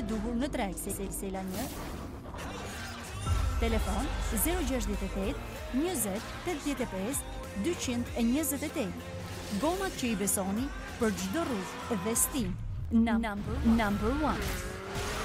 e duhur në treg, Sela 1. Telefon 068 20 85 228. Gomat që i besoni për çdo rrugë dhe stil. Number 1.